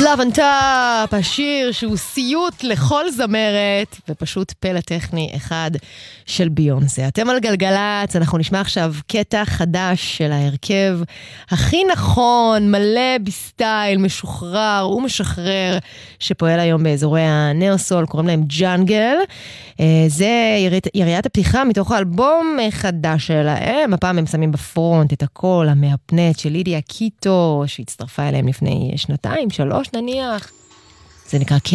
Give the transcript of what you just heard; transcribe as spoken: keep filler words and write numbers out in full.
Love on Top, השיר שהוא סיוט לכל זמרת, ופשוט פלא טכני אחד של ביונסה. אתם על גלגלץ, אנחנו נשמע עכשיו קטע חדש של ההרכב, הכי נכון, מלא בסטייל, משוחרר ומשחרר, שפועל היום באזורי הנאוסול, קוראים להם ג'אנגל. זה יריית, יריית הפתיחה מתוך האלבום חדש שלהם, הפעם הם שמים בפרונט את הכל המהפנט של לידיה קיטו, שהצטרפה אליהם לפני שנתיים, שלוש נניח. זה נקרא